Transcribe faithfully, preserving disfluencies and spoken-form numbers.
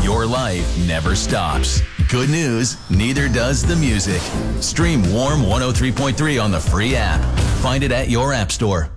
Your life never stops. Good news, neither does the music. Stream Warm one oh three point three on the free app. Find it at your app store.